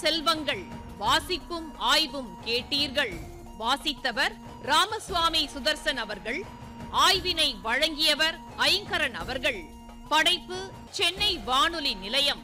செல்வங்கள் வாசிப்பும் ஆய்வும் கேட்டீர்கள். வாசித்தவர் ராமசுவாமி சுதர்சன் அவர்கள். ஆய்வினை வழங்கியவர் ஐங்கரன் அவர்கள். படைப்பு சென்னை வானொலி நிலையம்.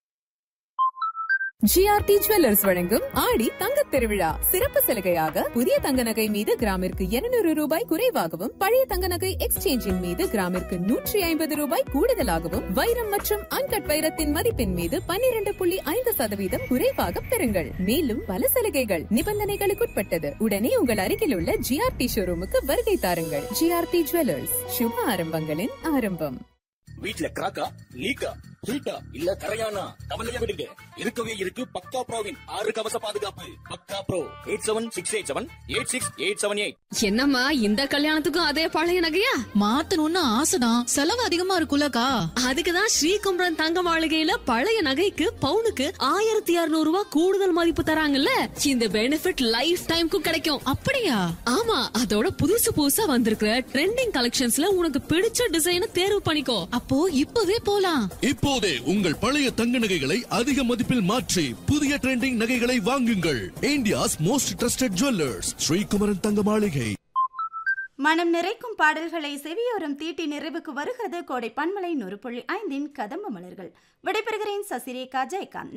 ஜிஆர்டி ஜுவல்லர்ஸ் வழங்கும் ஆடி தங்கத் திருவிழா சிறப்பு சலுகையாக புதிய தங்க நகை மீது கிராமிற்கு 200 ரூபாய் குறைவாகவும், பழைய தங்க நகை எக்ஸ்சேஞ்சின் மீது கிராமிற்கு 150 ரூபாய் கூடுதலாகவும், வைரம் மற்றும் அன்கட் வைரத்தின் மதிப்பின் மீது 12.5% குறைவாக பெறுங்கள். மேலும் பல சலுகைகள் நிபந்தனைகளுக்குட்பட்டது. உடனே உங்கள் அருகில் உள்ள ஜிஆர்டி ஷோரூமுக்கு வருகை தாருங்கள். ஜிஆர்டி ஜுவல்லர்ஸ், சுப ஆரம்பங்களின் ஆரம்பம். வீட்ல கிராக்கா, லீக்கா, ஹீட்டா இல்ல கரையானா கவலையா விடுங்க. இருக்கவே இருக்கு பக்கா ப்ரோவின் 6 கவச பாதுகாப்பு. பக்கா ப்ரோ 8768786878. என்னம்மா இந்த கல்யாணத்துக்கும் அதே பழைய நகையா? மாத்தணும்னு ஆசைதான், செலவு அதிகமா இருக்குல்லக்கா. அதுக்குதான் ஸ்ரீகுமரன் தங்க மாளிகையில பழைய நகைக்கு பவுனுக்கு 1200 ரூபாய் கூடுதல் மதிப்பு தராங்கல்ல. இந்த பெனிஃபிட் லைஃப் டைம்க்கும் கிடைக்கும். அப்படியா? ஆமா, அதோட புதுசு புதுசா வந்திருக்கிற ட்ரெண்டிங் கலெக்ஷன்ஸ்ல உனக்கு பிடிச்ச டிசைனை தேர்வு பண்ணிக்கோ. அப்போ இப்பவே போலாம். இப்போதே உங்கள் பழைய தங்க நகைகளை அதிக மதிப்பில் மாற்றி புதிய ட்ரெண்டிங் நகைகளை வாங்குங்கள். India's most trusted jewellers, Sri Kumaran தங்க மாளிகை. மனம் நிறைக்கும் பாடல்களை செவியோரம் தீட்டி நிறைவுக்கு வருகிறது கோடை பன்மலை 100.5 கதம்ப மலர்கள். விடைபெறுகிறேன். சசிரேகா ஜெயகாந்த்.